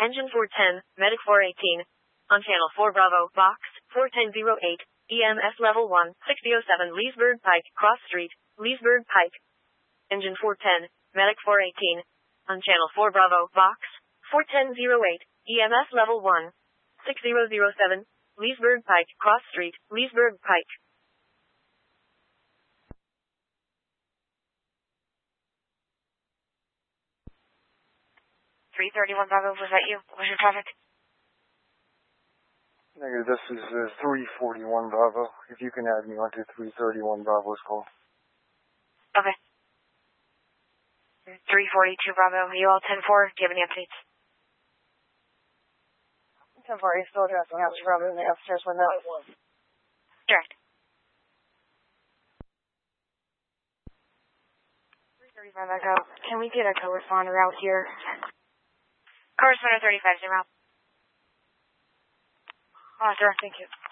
Engine 410, Medic 418. On Channel 4 Bravo, Box 4108, EMS Level 1, 6007 Leesburg Pike, Cross Street, Leesburg Pike. Engine 410, Medic 418. On Channel 4 Bravo, Box 4108, EMS Level 1, 6007, Leesburg Pike, Cross Street, Leesburg Pike. 331 Bravo, was that you? Was your traffic? Negative, this is 341 Bravo. If you can add me onto 331 Bravo's call. Okay. 342 Bravo, are you all 10-4? Do you have any updates? 10-4, are you still addressing House Bravo in the upstairs window? Direct. 335 Echo, can we get a co-responder out here? Correspondent 35, 0. Roger, thank you.